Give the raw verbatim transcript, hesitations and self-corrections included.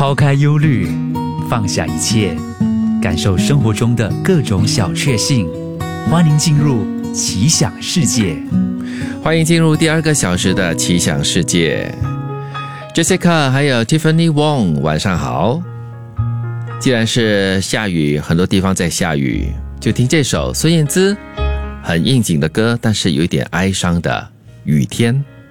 抛开忧虑，放下一切，感受生活中的各种小确幸。欢迎进入奇想世界。 欢迎进入第二个小时的奇想世界。Jessica 还有 Tiffany Wong 晚上好。既然是下雨，很多地方在下雨，就听这首孙燕姿很应景的歌，但是有一点哀伤的雨天。